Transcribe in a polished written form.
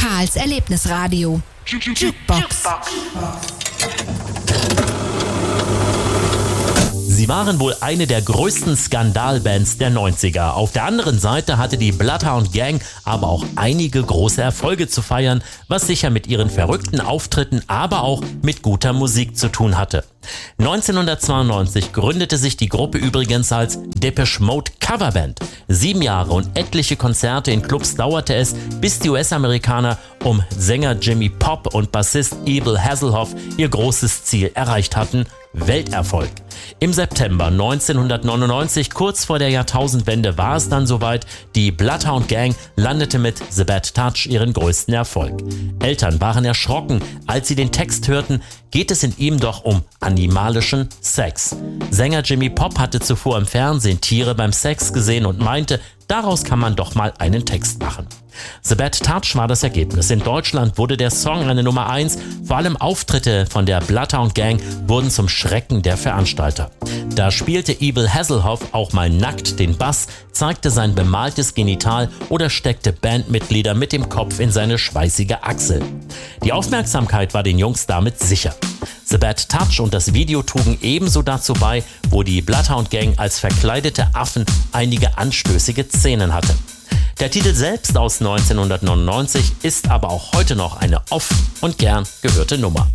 Karls Erlebnisradio. Jukebox. Sie waren wohl eine der größten Skandalbands der 90er. Auf der anderen Seite hatte die Bloodhound Gang aber auch einige große Erfolge zu feiern, was sicher mit ihren verrückten Auftritten, aber auch mit guter Musik zu tun hatte. 1992 gründete sich die Gruppe übrigens als Depeche Mode Coverband. 7 Jahre und etliche Konzerte in Clubs dauerte es, bis die US-Amerikaner um Sänger Jimmy Pop und Bassist Abel Hasselhoff ihr großes Ziel erreicht hatten: Welterfolg. Im September 1999, kurz vor der Jahrtausendwende, war es dann soweit. Die Bloodhound Gang landete mit The Bad Touch ihren größten Erfolg. Eltern waren erschrocken, als sie den Text hörten: geht es in ihm doch um animalischen Sex. Sänger Jimmy Pop hatte zuvor im Fernsehen Tiere beim Sex gesehen und meinte, daraus kann man doch mal einen Text machen. The Bad Touch war das Ergebnis. In Deutschland wurde der Song eine Nummer 1. Vor allem Auftritte von der Bloodhound Gang wurden zum Schrecken der Veranstalter. Da spielte Abel Hasselhoff auch mal nackt den Bass, zeigte sein bemaltes Genital oder steckte Bandmitglieder mit dem Kopf in seine schweißige Achsel. Die Aufmerksamkeit war den Jungs damit sicher. The Bad Touch und das Video trugen ebenso dazu bei, wo die Bloodhound Gang als verkleidete Affen einige anstößige Szenen hatte. Der Titel selbst aus 1999 ist aber auch heute noch eine oft und gern gehörte Nummer.